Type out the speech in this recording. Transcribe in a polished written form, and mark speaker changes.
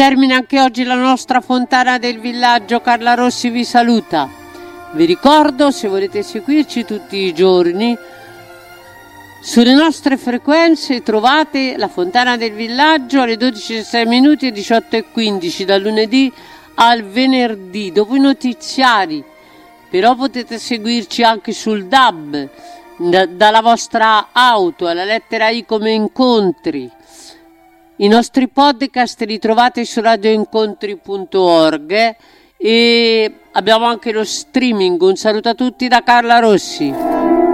Speaker 1: Termina anche oggi la nostra fontana del villaggio. Carla Rossi vi saluta. Vi ricordo, se volete seguirci tutti i giorni, sulle nostre frequenze trovate la fontana del villaggio alle 12:06 e 18:15 dal lunedì al venerdì dopo i notiziari. Però potete seguirci anche sul DAB, dalla vostra auto, alla lettera I come incontri. I nostri podcast li trovate su radioincontri.org e abbiamo anche lo streaming. Un saluto a tutti da Carla Rossi.